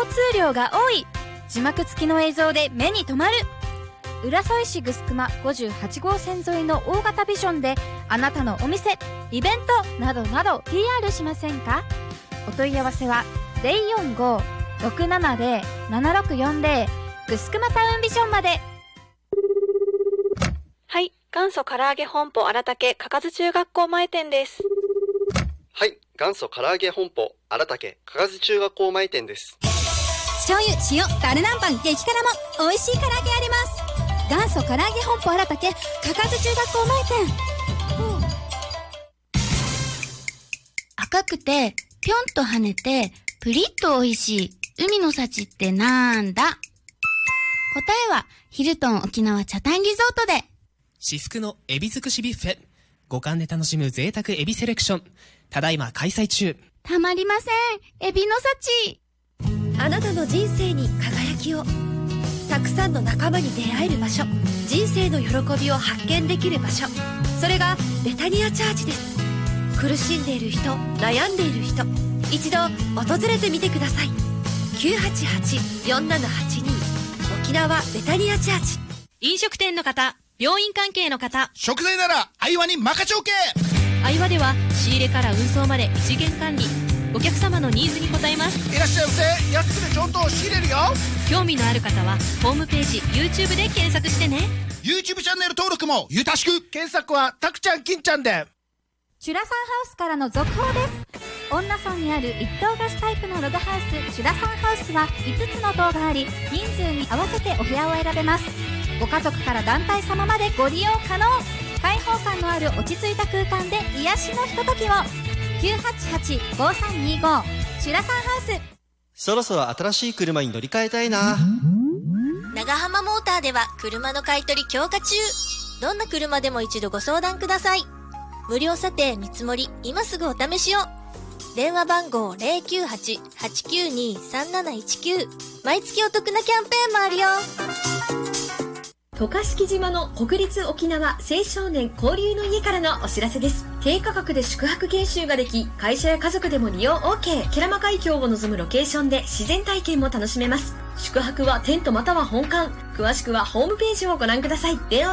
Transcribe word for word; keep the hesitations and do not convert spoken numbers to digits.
交通量が多い。字幕付きの映像で目に留まる。浦添市ぐすくまごじゅうはち号線沿いの大型ビジョンであなたのお店、イベントなどなど ピーアール しませんか？お問い合わせは ゼロよんご ろくななゼロ ななろくよんゼロ ぐすくまタウンビジョンまで。 はい、元祖唐揚げ本舗荒竹かかず中学校前店です。 はい、元祖唐揚げ本舗荒竹かかず中学校前店です。 醤油、塩、ダルナンパン、激辛も美味しい唐揚げあります。元祖唐揚げ本舗荒竹かかず中学校前店。 赤くてぴょんと跳ねてプリッと美味しい海の幸ってなんだ？答えはヒルトン沖縄北谷リゾートで。 至福のエビ尽くしビュッフェ、五感で楽しむ贅沢エビセレクション、ただいま開催中。 たまりません、エビの幸。 あなたの人生に輝きを。たくさんの仲間に出会える場所、人生の喜びを発見できる場所、それがベタニアチャーチです。苦しんでいる人、悩んでいる人、一度訪れてみてください。 きゅうはちはち よんななはちに 沖縄ベタニアチャーチ。 飲食店の方、病院関係の方、 食材ならアイワに任ちょけ。 アイワでは仕入れから運送まで一元管理、お客様のニーズに応えます。 いらっしゃいませ。安くて上等仕入れるよ。 興味のある方はホームページ YouTube で検索してね。 YouTube チャンネル登録もゆたしく。検索はたくちゃん金ちゃんで。 チュラサンハウスからの続報です。恩納村にある一棟貸しタイプのログハウスチュラサンハウスはいつつの棟があり、人数に合わせてお部屋を選べます。ご家族から団体様までご利用可能。開放感のある落ち着いた空間で癒しのひとときを。きゅうはちはち ごさんにご チュラサンハウス。 そろそろ新しい車に乗り換えたいな。 長浜モーターでは車の買い取り強化中。どんな車でも一度ご相談ください。無料査定見積もり、今すぐお試しを。電話番号 ゼロきゅうはち はちきゅうに さんなないちきゅう。毎月お得なキャンペーンもあるよ。 渡嘉敷島の国立沖縄青少年交流の家からのお知らせです。低価格で宿泊研修ができ、会社や家族でも利用 OK。 ケラマ海峡を望むロケーションで自然体験も楽しめます。宿泊はテントまたは本館。詳しくはホームページをご覧ください。電話